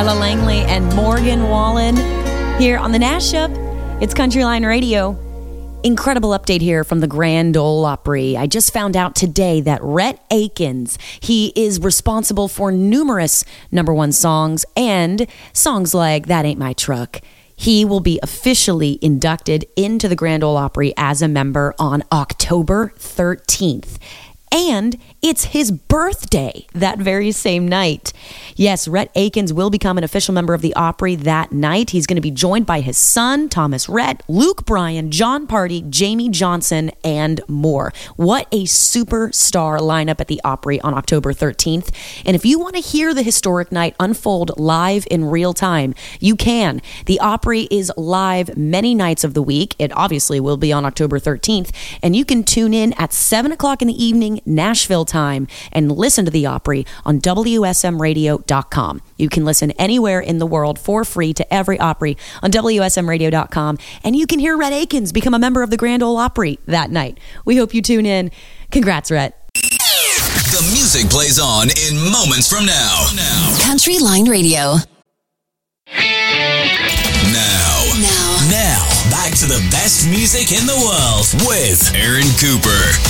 Ella Langley and Morgan Wallen here on the Mashup. It's Countryline Radio. Incredible update here from the Grand Ole Opry. I just found out today that Rhett Akins, he is responsible for numerous number one songs and songs like That Ain't My Truck. He will be officially inducted into the Grand Ole Opry as a member on October 13th. And it's his birthday that very same night. Yes, Rhett Akins will become an official member of the Opry that night. He's going to be joined by his son, Thomas Rhett, Luke Bryan, John Party, Jamie Johnson, and more. What a superstar lineup at the Opry on October 13th. And if you want to hear the historic night unfold live in real time, you can. The Opry is live many nights of the week. It obviously will be on October 13th. And you can tune in at 7 o'clock in the evening, Nashville time, and listen to the Opry on WSMradio.com. You can listen anywhere in the world for free to every Opry on WSMradio.com, and you can hear Rhett Akins become a member of the Grand Ole Opry that night. We hope you tune in. Congrats, Rhett. The music plays on in moments from now. Countryline Radio. Now, back to the best music in the world with Aaron Cooper.